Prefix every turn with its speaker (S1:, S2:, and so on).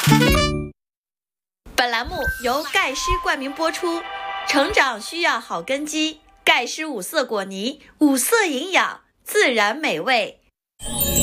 S1: 本栏目由钙师冠名播出，成长需要好根基，钙师5色果泥，5色营养，自然美味。